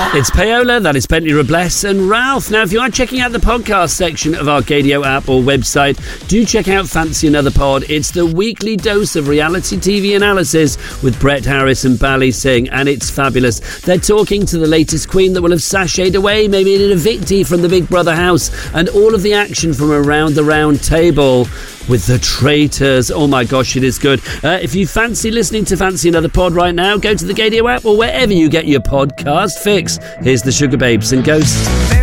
It's Paola, that is Bentley Robles and Ralph. Now, if you are checking out the podcast section of our Gadio app or website, do check out Fancy Another Pod. It's the weekly dose of reality TV analysis with Brett Harris and Bally Singh, and it's fabulous. They're talking to the latest queen that will have sashayed away, maybe an evictee from the Big Brother house, and all of the action from around the round table with the traitors. Oh my gosh, it is good. If you fancy listening to Fancy Another Pod right now, go to the Gadio app or wherever you get your podcast fix. Here's the Sugar Babes and Ghosts.